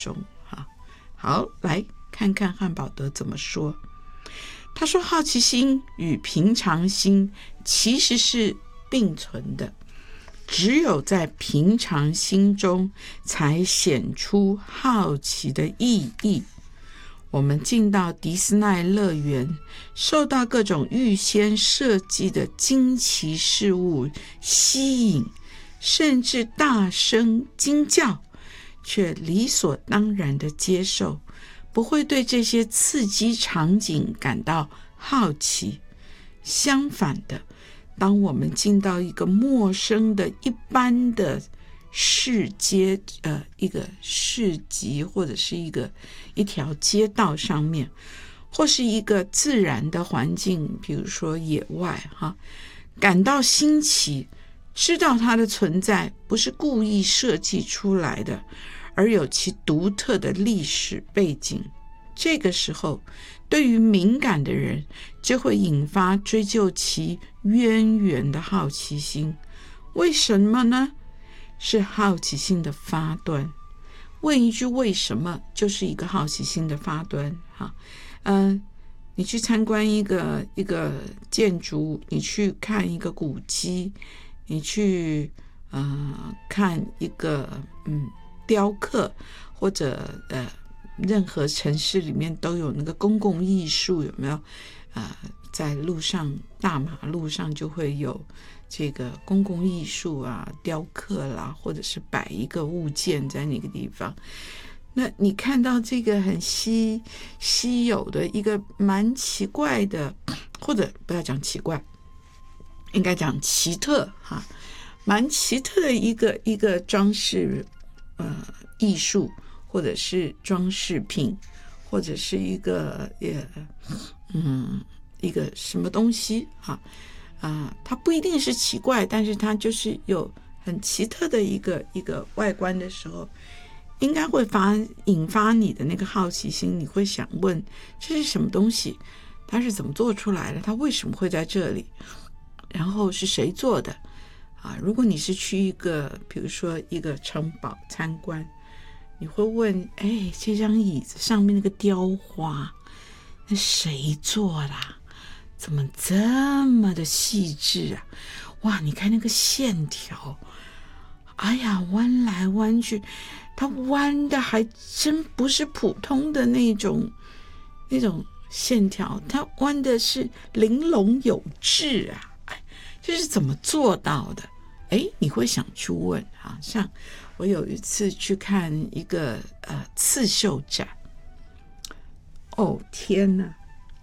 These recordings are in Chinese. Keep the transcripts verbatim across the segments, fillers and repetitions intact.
中。好，来看看汉堡德怎么说。他说，好奇心与平常心其实是并存的，只有在平常心中才显出好奇的意义。我们进到迪士尼乐园，受到各种预先设计的惊奇事物吸引，甚至大声惊叫，却理所当然地接受，不会对这些刺激场景感到好奇。相反的，当我们进到一个陌生的一般的市街，呃，一个市集，或者是一个一条街道上面，或是一个自然的环境，比如说野外哈，感到新奇，知道它的存在不是故意设计出来的，而有其独特的历史背景。这个时候，对于敏感的人就会引发追究其渊源的好奇心。为什么呢？是好奇心的发端。问一句为什么，就是一个好奇心的发端。哈，嗯，你去参观一个一个建筑，你去看一个古迹，你去呃看一个嗯雕刻，或者呃任何城市里面都有那个公共艺术，有没有？呃，在路上大马路上就会有这个公共艺术啊，雕刻啦，或者是摆一个物件在那个地方。那你看到这个很稀稀有的一个蛮奇怪的，或者不要讲奇怪，应该讲奇特哈，蛮奇特的一个一个装饰呃艺术，或者是装饰品，或者是一个也嗯一个什么东西哈啊，它不一定是奇怪，但是它就是有很奇特的一个一个外观的时候，应该会发引发你的那个好奇心，你会想问这是什么东西，它是怎么做出来的，它为什么会在这里，然后是谁做的啊？如果你是去一个比如说一个城堡参观，你会问，哎，这张椅子上面那个雕花那谁做的？怎么这么的细致啊？哇，你看那个线条，哎呀，弯来弯去，它弯的还真不是普通的那种那种线条，它弯的是玲珑有致啊！哎，这是怎么做到的？哎，你会想去问啊？像我有一次去看一个呃刺绣展，哦天哪！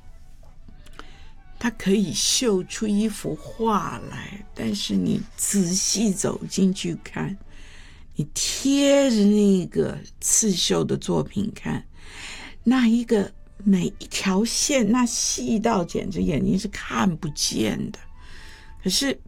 它可以绣出一幅画来，但是你仔细走进去看，你贴着那个刺绣的作品看，那一个每一条线那细到简直眼睛是看不见的。可是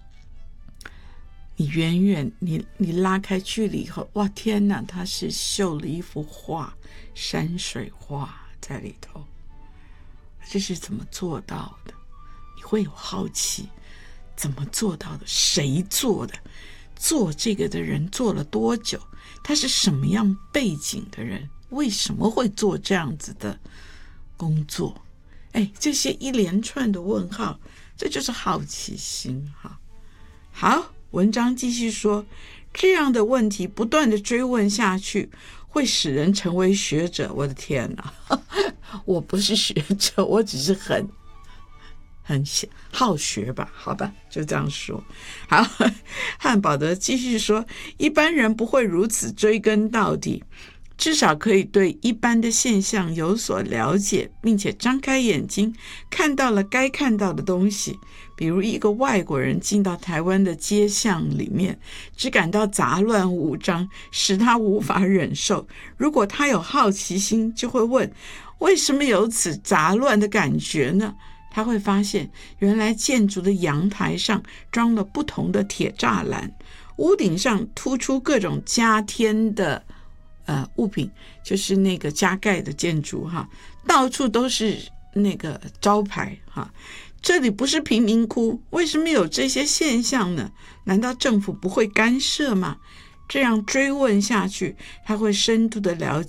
你远远你你拉开距离以后，哇天哪，它是绣了一幅画，山水画在里头。这是怎么做到的？你会有好奇，怎么做到的？谁做的？做这个的人做了多久？他是什么样背景的人？为什么会做这样子的工作？哎，这些一连串的问号，这就是好奇心哈。好，文章继续说，这样的问题不断的追问下去，会使人成为学者。我的天哪，我不是学者，我只是很很好学吧，好吧，就这样说。好，汉堡德继续说，一般人不会如此追根到底，至少可以对一般的现象有所了解，并且张开眼睛看到了该看到的东西。比如一个外国人进到台湾的街巷里面，只感到杂乱无章，使他无法忍受。如果他有好奇心，就会问，为什么有此杂乱的感觉呢？他会发现，原来建筑的阳台上装了不同的铁栅栏，屋顶上突出各种加添的呃物品，就是那个加盖的建筑哈，到处都是那个招牌哈。这里不是贫民窟，为什么有这些现象呢？难道政府不会干涉吗？这样追问下去，他会深度的了